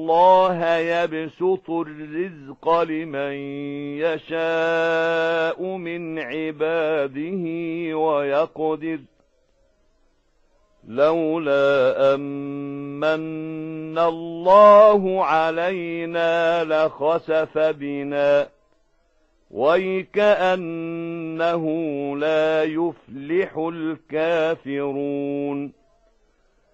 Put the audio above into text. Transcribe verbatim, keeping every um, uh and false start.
الله يبسط الرزق لمن يشاء من عباده ويقدر لولا أمن الله علينا لخسف بنا ويكأنه لا يفلح الكافرون